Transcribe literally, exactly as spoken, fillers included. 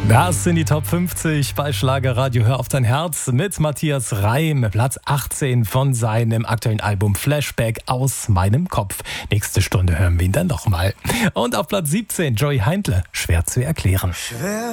Das sind die Top fünfzig bei Schlagerradio Hör auf dein Herz mit Matthias Reim, Platz achtzehn von seinem aktuellen Album Flashback aus meinem Kopf. Nächste Stunde hören wir ihn dann nochmal. Und auf Platz siebzehn Joey Heindle, schwer zu erklären. Schwer